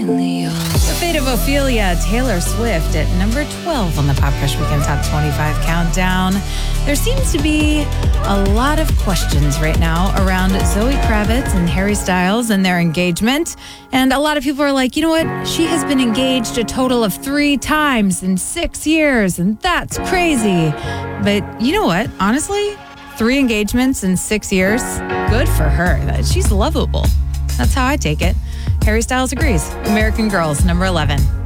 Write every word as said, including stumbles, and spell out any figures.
The fate of Ophelia, Taylor Swift at number twelve on the Pop Crush Weekend Top twenty-five Countdown. There seems to be a lot of questions right now around Zoe Kravitz and Harry Styles and their engagement. And a lot of people are like, you know what? She has been engaged a total of three times in six years, and that's crazy. But you know what? Honestly, three engagements in six years, good for her. That she's lovable. That's how I take it. Harry Styles agrees. American Girls, number eleven.